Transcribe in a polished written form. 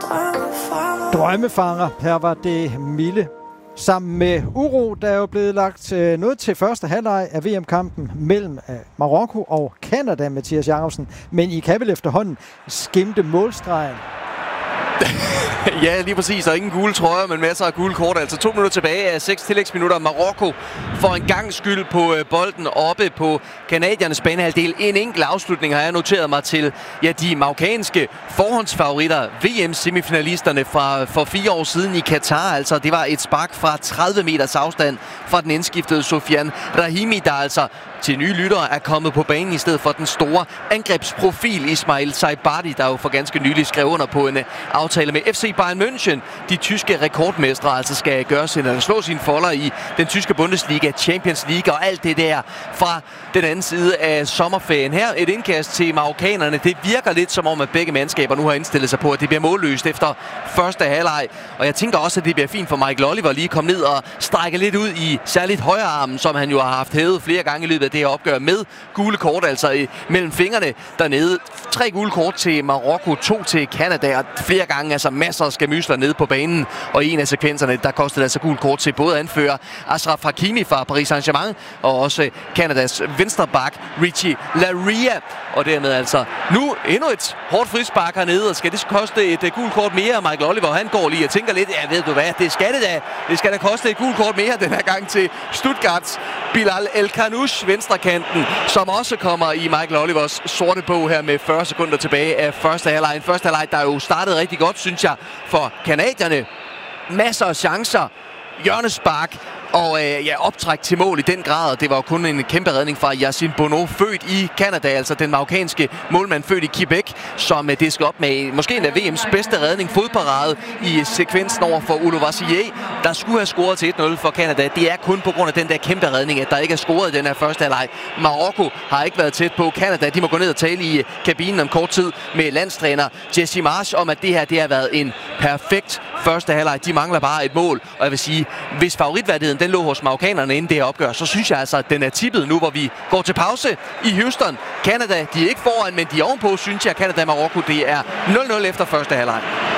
Drømmefanger. Her var det Mille. Sammen med Uro, der er jo blevet lagt noget til første halvleg af VM-kampen mellem Marokko og Canada, Mathias Jacobsen. Men I kan vel efterhånden skimte målstregen? Ja, lige præcis. Og ingen gule trøjer, men masser af gule kort. Altså 2 minutter tilbage af 6 tillægsminutter. Marokko får en gang skyld på bolden oppe på kanadiernes banehalvdel. En enkelt afslutning har jeg noteret mig til de marokkanske forhåndsfavoritter, VM-semifinalisterne for 4 år siden i Katar. Altså, det var et spark fra 30 meters afstand fra den indskiftede Sofiane Rahimi, der altså til nye lyttere er kommet på banen i stedet for den store angrebsprofil Ismail Saibari, der jo for ganske nylig skrev under på en aftale med FC Bayern München. De tyske rekordmestre altså skal gøre eller slå sine folder i den tyske Bundesliga, Champions League og alt det der fra den anden side af sommerferien. Her et indkast til marokkanerne. Det virker lidt som om, at begge mandskaber nu har indstillet sig på, at det bliver målløst efter første halvleg. Og jeg tænker også, at det bliver fint for Michael Oliver lige at komme ned og strække lidt ud i særligt højre armen, som han jo har haft hævet flere gange i løbet af det her opgør med gule kort, altså mellem fingrene dernede. 3 gule kort til Marokko, 2 til Canada, og flere gange altså masser af skamysler nede på banen. Og i en af sekvenserne, der kostede altså gule kort til både anfører Achraf Hakimi fra Paris Saint-Germain, og også Canadas venstreback Richie Laryea. Og dermed altså nu endnu et hårdt frispark hernede, og skal det koste et gult kort mere? Michael Oliver, han går lige og tænker lidt, ja, ved du hvad, det skal det da. Det skal da koste et gult kort mere den her gang til Stuttgarts Bilal El Khanouch, venstrekanten, som også kommer i Michael Olivers sorte bog her med 40 sekunder tilbage af første halvleg. En første halvleg, der jo startede rigtig godt, synes jeg, for canadierne. Masser af chancer, hjørnespark og optræk til mål i den grad. Det var jo kun en kæmpe redning fra Yassine Bono, født i Canada, altså den marokkanske målmand født i Quebec, som disker op med måske endda VM's bedste redning, fodparade i sekvensen over for Oulo Vassier, der skulle have scoret til 1-0 for Canada. Det er kun på grund af den der kæmpe redning, at der ikke er scoret i den her første halvleg. Marokko har ikke været tæt på. Canada, de må gå ned og tale i kabinen om kort tid med landstræner Jesse Marsch om, at det her det har været en perfekt første halvleg. De mangler bare et mål, og jeg vil sige, hvis favoritværdigheden den lå hos marokkanerne inden det her opgør, så synes jeg altså, at den er tippet nu, hvor vi går til pause i Houston. Canada, de er ikke foran, men de er ovenpå, synes jeg, Canada og Marokko, det er 0-0 efter første halvleg.